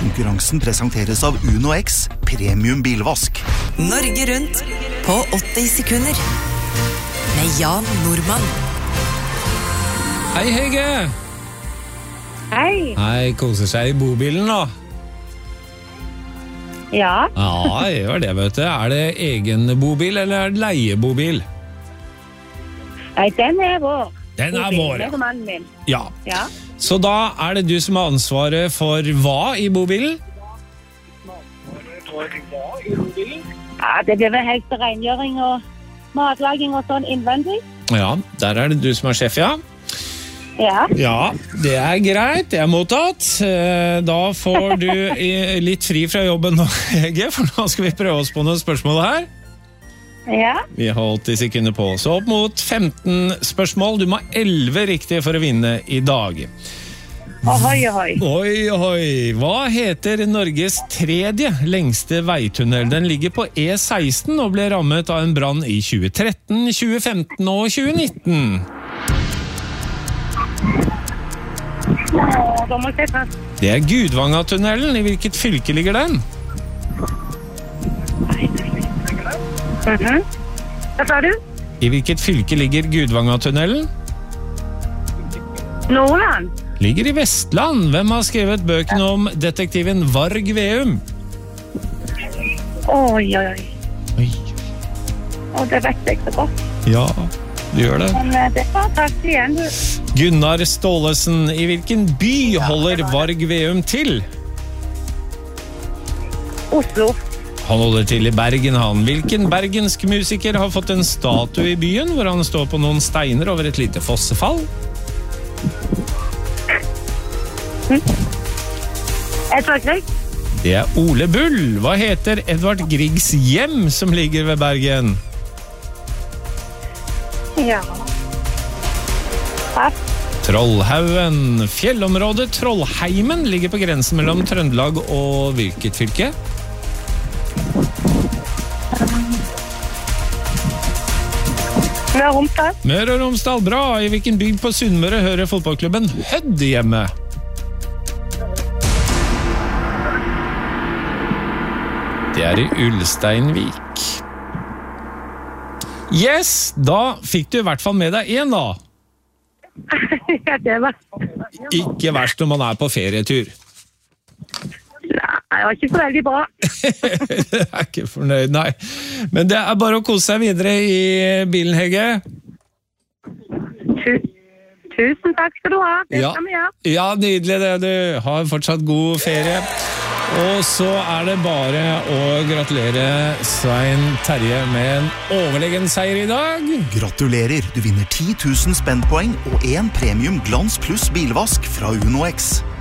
Konkurransen presenteres av Uno X, premium bilvask. Norge rundt på 80 sekunder. Med Jan Normann. Hei, Hege! Hei. Hei, koser seg I bobilen da? Ja. Ja, gjør det, vet du. Det egen bobil, eller det leiebobil? Nei, den vår. Den vår, ja. Mannen min. Ja. Ja. Så da det du som har ansvaret for hva I bobilen? Ja, det blir vel helst rengjøring og matlaging og sånn innvendig. Ja, der det du som er sjef, ja. Ja. Ja, det greit, det mottatt. Da får du litt fri fra jobben nå, Hege, for nå skal vi prøve oss på noen spørsmål her. Ja. Vi har 80 sekunder på, så opp mot 15 spørsmål. Du må ha 11 riktige for å vinne I dag. Ohoi, ohoi. Oi, oi. Hva heter Norges tredje lengste veitunnel? Den ligger på E16 og ble rammet av en brann I 2013, 2015 og 2019. Da må jeg se fast. Det Gudvangatunnelen. I hvilket fylke ligger den? Hva sa du? I hvilket fylke ligger Gudvangatunnelen? Nordland. Ligger I Vestland. Hvem har skrevet bøkene om detektiven Varg Veum? Oi, oi, oi. Oi. Det vet jeg så godt. Ja, du gjør det. Men det var takk igjen, du. Gunnar Staalesen. I hvilken by holder Varg Veum til? Oslo. Han holder til I Bergen, han. Hvilken bergensk musiker har fått en statue I byen, hvor han står på noen steiner over et lite fossefall? Edvard Grieg. Det Ole Bull. Hva heter Edvard Griegs hjem som ligger ved Bergen? Ja. Pass. Trollhaugen. Fjellområdet Trollheimen ligger på grensen mellom Trøndelag og hvilket fylke? Møre og Romsdal. Møre og Romsdal, bra. I hvilken bygd på Sunnmøre hører fotballklubben Hødd hjemme? Det I Ulsteinvik. Yes, da fikk du I hvert fall med deg en da. Ja, det var... Ikke verst når man på ferietur. Nei, det var ikke så veldig bra. Jeg ikke fornøyd, nei. Men det bare å kose seg videre I bilen, Hege. Tusen takk skal du ha. Det skal vi gjøre. Ja, nydelig det. Du har fortsatt god ferie. Og så det bare å gratulere Svein Terje med en overlegen seier I dag. Gratulerer, du vinner 10 000 spendpoeng og en premium Glans Plus bilvask fra Uno X.